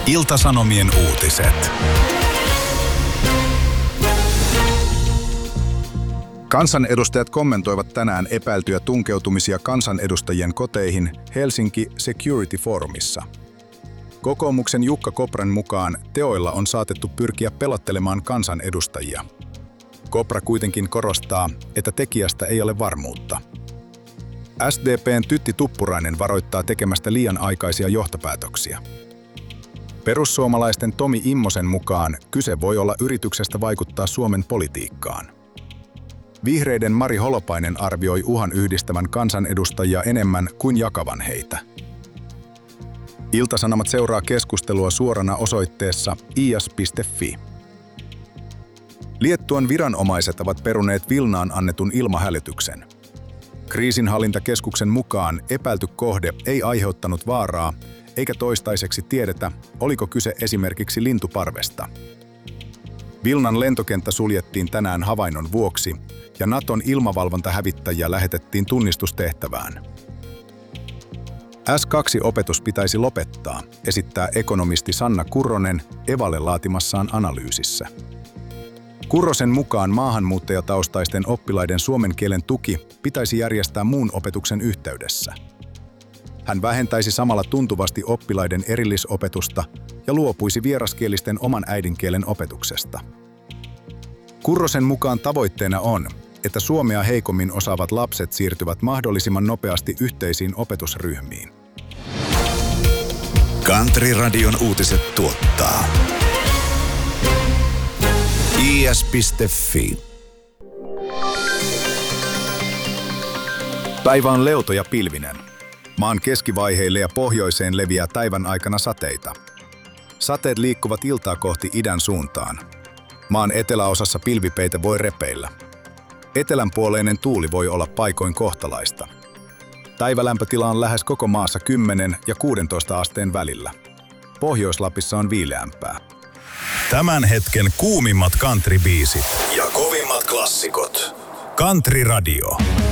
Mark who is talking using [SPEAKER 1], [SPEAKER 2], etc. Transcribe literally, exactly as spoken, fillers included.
[SPEAKER 1] Ilta-Sanomien uutiset. Kansanedustajat kommentoivat tänään epäiltyjä tunkeutumisia kansanedustajien koteihin Helsinki Security Forumissa. Kokoomuksen Jukka Kopran mukaan teoilla on saatettu pyrkiä pelottelemaan kansanedustajia. Kopra kuitenkin korostaa, että tekijästä ei ole varmuutta. S D P:n Tytti Tuppurainen varoittaa tekemästä liian aikaisia johtopäätöksiä. Perussuomalaisten Tomi Immosen mukaan kyse voi olla yrityksestä vaikuttaa Suomen politiikkaan. Vihreiden Mari Holopainen arvioi uhan yhdistävän kansanedustajia enemmän kuin jakavan heitä. Ilta-Sanomat seuraa keskustelua suorana osoitteessa i s piste f i. Liettuan viranomaiset ovat peruneet Vilnaan annetun ilmahälytyksen. Kriisinhallintakeskuksen mukaan epäilty kohde ei aiheuttanut vaaraa, eikä toistaiseksi tiedetä, oliko kyse esimerkiksi lintuparvesta. Vilnan lentokenttä suljettiin tänään havainnon vuoksi, ja Naton ilmavalvontahävittäjiä lähetettiin tunnistustehtävään. S kaksi -opetus pitäisi lopettaa, esittää ekonomisti Sanna Kurronen Evalle laatimassaan analyysissä. Kurrosen mukaan maahanmuuttajataustaisten oppilaiden suomen kielen tuki pitäisi järjestää muun opetuksen yhteydessä. Hän vähentäisi samalla tuntuvasti oppilaiden erillisopetusta ja luopuisi vieraskielisten oman äidinkielen opetuksesta. Kurrosen mukaan tavoitteena on, että suomea heikommin osaavat lapset siirtyvät mahdollisimman nopeasti yhteisiin opetusryhmiin.
[SPEAKER 2] Country-radion uutiset tuottaa i s piste f i.
[SPEAKER 1] Päivä on leuto ja pilvinen. Maan keskivaiheille ja pohjoiseen leviää päivän aikana sateita. Sateet liikkuvat iltaa kohti idän suuntaan. Maan eteläosassa pilvipeite voi repeillä. Etelänpuoleinen tuuli voi olla paikoin kohtalaista. Päivälämpötila on lähes koko maassa kymmenen ja kuusitoista asteen välillä. Pohjois-Lapissa on viileämpää.
[SPEAKER 2] Tämän hetken kuumimmat country-biisit ja kovimmat klassikot. Country Radio.